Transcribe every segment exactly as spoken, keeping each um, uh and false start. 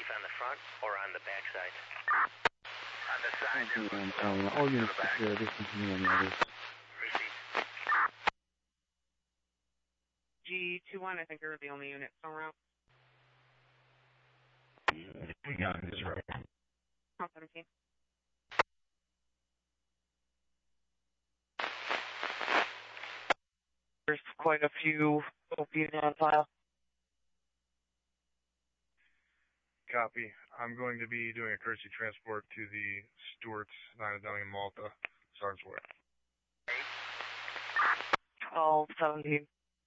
on the front or on the back side? On the side. Um, um, all units secure, discontinue on the others. Receipt. G two one, I think you're the only unit still around. We got this right. Oh, seventeen. There's quite a few O Ps on file. Copy. I'm going to be doing a courtesy transport to the Stewart's, nine down in Malta, Sergeant's Way. twelve seventeen.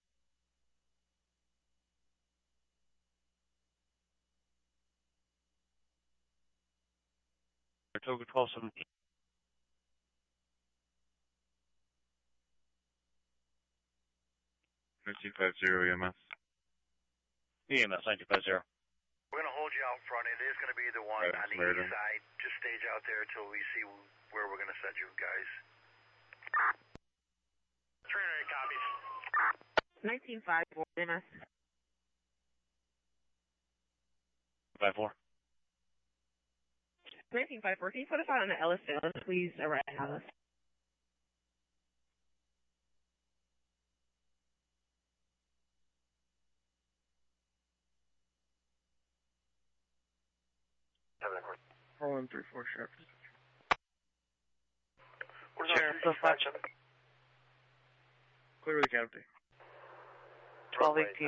Saratoga twelve seventeen. nineteen fifty E M S. E M S nineteen fifty. We're going to hold you out front. It is going to be the one Right, on the Meriden. east side. Just stage out there until we see where we're going to send you guys. three hundred copies. nineteen five, M S. five four. nineteen five four, can you put us out on the Ellis Island, please? Arrive at Alice. Call in three four, Sheriff. Sheriff, the five. Clear with the cavity. twelve eighteen.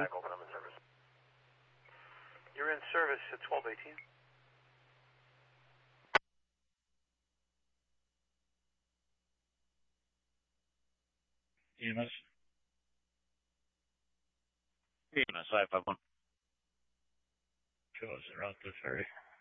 You're in service at twelve eighteen. E M S. E M S five five one. Show us around the ferry.